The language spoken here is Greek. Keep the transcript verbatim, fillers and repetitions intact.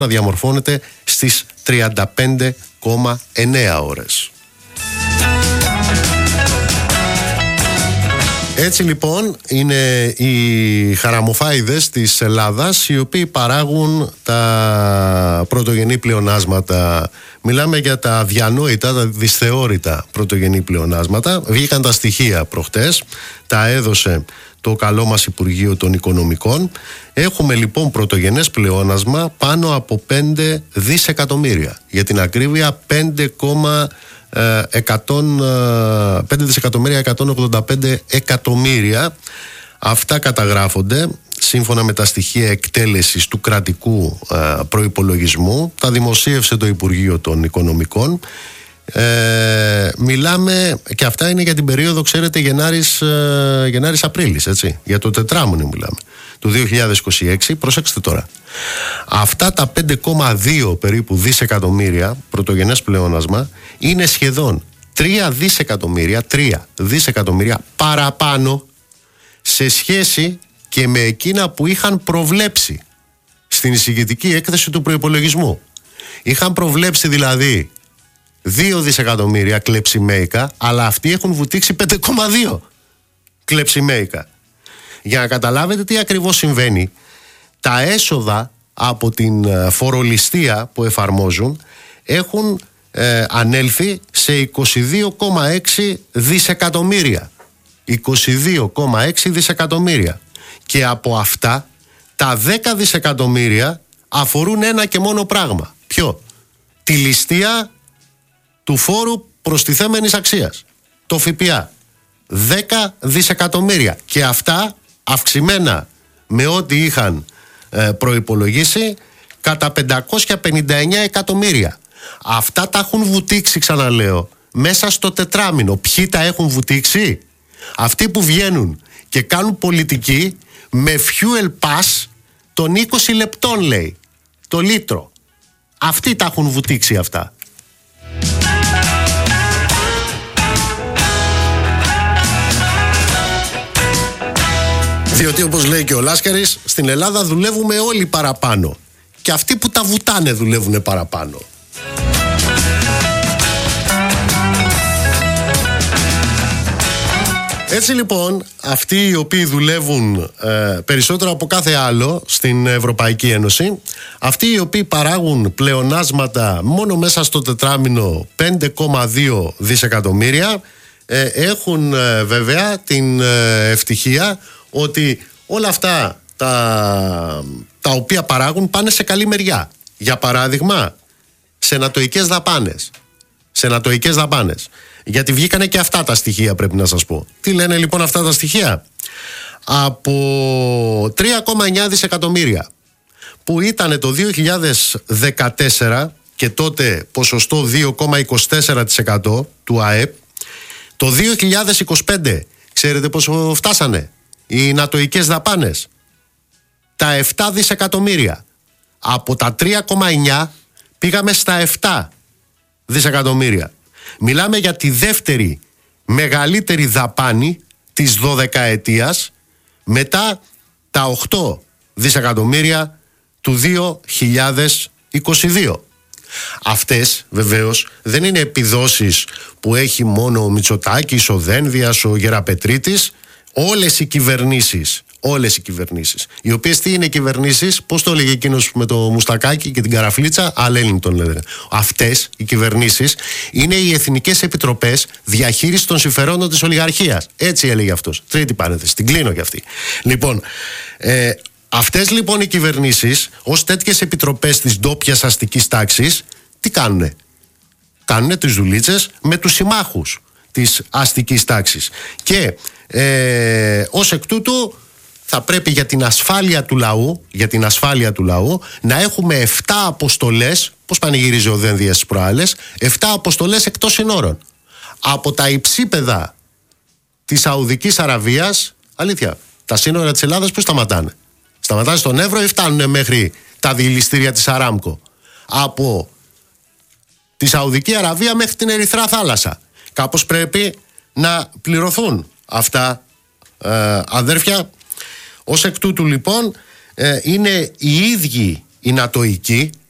να διαμορφώνεται στις τριάντα πέντε κόμμα εννέα ώρες. Έτσι λοιπόν είναι οι χαραμοφάιδες της Ελλάδας οι οποίοι παράγουν τα πρωτογενή πλεονάσματα. Μιλάμε για τα αδιανόητα, τα δυσθεώρητα πρωτογενή πλεονάσματα. Βγήκαν τα στοιχεία προχτές, τα έδωσε το καλό μας Υπουργείο των Οικονομικών. Έχουμε λοιπόν πρωτογενές πλεόνασμα πάνω από πέντε δισεκατομμύρια. Για την ακρίβεια πέντε δισεκατομμύρια εκατόν ογδόντα πέντε εκατομμύρια. Αυτά καταγράφονται σύμφωνα με τα στοιχεία εκτέλεσης του κρατικού προϋπολογισμού. Τα δημοσίευσε το Υπουργείο των Οικονομικών. Ε, μιλάμε, και αυτά είναι για την περίοδο, ξέρετε, Γενάρης, ε, Γενάρης Απρίλης, έτσι, για το τετράμινο μιλάμε, του δύο χιλιάδες είκοσι έξι. Προσέξτε τώρα, αυτά τα πέντε κόμμα δύο περίπου δισεκατομμύρια πρωτογενές πλεόνασμα είναι σχεδόν τρία δισεκατομμύρια, τρία δισεκατομμύρια παραπάνω σε σχέση και με εκείνα που είχαν προβλέψει στην εισηγητική έκθεση του προϋπολογισμού. Είχαν προβλέψει δηλαδή δύο δισεκατομμύρια κλεψιμαίικα, αλλά αυτοί έχουν βουτήξει πέντε κόμμα δύο κλεψιμαίικα. Για να καταλάβετε τι ακριβώς συμβαίνει, τα έσοδα από την φορολιστία που εφαρμόζουν έχουν ε, ανέλθει σε είκοσι δύο κόμμα έξι δισεκατομμύρια. είκοσι δύο κόμμα έξι δισεκατομμύρια. Και από αυτά τα δέκα δισεκατομμύρια αφορούν ένα και μόνο πράγμα. Ποιο? Τη ληστεία του φόρου προστιθέμενης αξίας, το ΦΠΑ. δέκα δισεκατομμύρια. Και αυτά αυξημένα με ό,τι είχαν ε, προϋπολογίσει κατά πεντακόσια πενήντα εννέα εκατομμύρια. Αυτά τα έχουν βουτήξει, ξαναλέω, μέσα στο τετράμινο. Ποιοι τα έχουν βουτήξει? Αυτοί που βγαίνουν και κάνουν πολιτική με fuel pass των είκοσι λεπτών, λέει, το λίτρο. Αυτοί τα έχουν βουτήξει αυτά. Διότι, όπως λέει και ο Λάσκαρης, στην Ελλάδα δουλεύουμε όλοι παραπάνω. Και αυτοί που τα βουτάνε δουλεύουν παραπάνω. Έτσι λοιπόν, αυτοί οι οποίοι δουλεύουν ε, περισσότερο από κάθε άλλο στην Ευρωπαϊκή Ένωση, αυτοί οι οποίοι παράγουν πλεονάσματα μόνο μέσα στο τετράμινο πέντε κόμμα δύο δισεκατομμύρια, ε, έχουν ε, βέβαια την ε, ευτυχία ότι όλα αυτά τα, τα οποία παράγουν πάνε σε καλή μεριά. Για παράδειγμα, σενατοικές δαπάνες. Σενατοικές δαπάνες. Γιατί βγήκανε και αυτά τα στοιχεία, πρέπει να σας πω. Τι λένε λοιπόν αυτά τα στοιχεία? Από τρία κόμμα εννέα δισεκατομμύρια που ήταν το δύο χιλιάδες δεκατέσσερα και τότε ποσοστό δύο κόμμα είκοσι τέσσερα τοις εκατό του ΑΕΠ, το δύο χιλιάδες είκοσι πέντε ξέρετε πόσο φτάσανε οι νατοικές δαπάνες? Τα επτά δισεκατομμύρια. Από τα τρία κόμμα εννέα πήγαμε στα επτά δισεκατομμύρια. Μιλάμε για τη δεύτερη μεγαλύτερη δαπάνη της δωδεκαετίας μετά τα οκτώ δισεκατομμύρια του δύο χιλιάδες είκοσι δύο. Αυτές βεβαίως δεν είναι επιδόσεις που έχει μόνο ο Μητσοτάκης, ο Δένδιας, ο Γεραπετρίτης. Όλες οι κυβερνήσεις, όλες οι κυβερνήσεις, οι οποίες τι είναι κυβερνήσεις, πώς το έλεγε εκείνος με το μουστακάκι και την καραφλίτσα, Αλέλιν τον λέγανε. Αυτές οι κυβερνήσεις είναι οι εθνικές επιτροπές διαχείρισης των συμφερόντων της ολιγαρχίας. Έτσι έλεγε αυτός. Τρίτη παρένθεση, την κλείνω κι αυτή. Λοιπόν, ε, αυτές λοιπόν οι κυβερνήσεις, ως τέτοιες επιτροπές της ντόπιας αστικής τάξης, τι κάνουνε? Κάνουνε τις δουλίτσες με τους συμμάχους της αστικής τάξης. Και ε, ως εκ τούτου θα πρέπει για την ασφάλεια του λαού, για την ασφάλεια του λαού να έχουμε επτά αποστολές, πώς πανηγυρίζει ο Δένδιας στις προάλλες, επτά αποστολές εκτός συνόρων. Από τα υψίπεδα της Σαουδικής Αραβίας, αλήθεια, τα σύνορα της Ελλάδας που σταματάνε? Σταματάνε στον Εύρο ή φτάνουν μέχρι τα δηληστήρια της Αράμκο? Από τη Σαουδική Αραβία μέχρι την Ερυθρά θάλασσα. Κάπως πρέπει να πληρωθούν αυτά, ε, αδέρφια. Ως εκ τούτου λοιπόν ε, είναι οι ίδιοι οι νατοικοί,